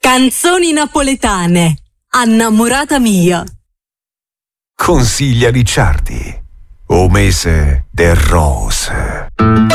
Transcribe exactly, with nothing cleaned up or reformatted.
Canzoni napoletane. Annamorata mia. Consiglia Ricciardi. O mese de rose.